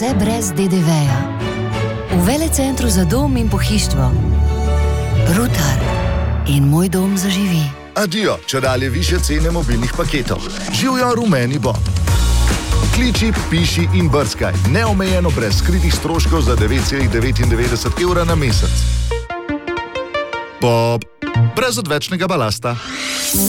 Vse brez DDV-ja. V Velecentru za dom in pohištvo. Rutar. In moj dom zaživi. Adijo, čedalje višje cene mobilnih paketov. Živjo rumeni bon. Kliči, piši in brskaj. Neomejeno brez skritih stroškov za 9,99 evra na mesec. Bob. Brez odvečnega balasta.